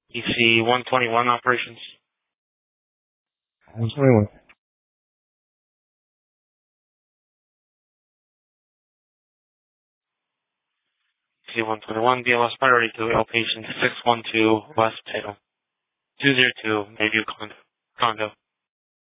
EC 121 operations. 121. EC 121, BLS priority to outpatient 612 West Potato. 202 Mayview Condo.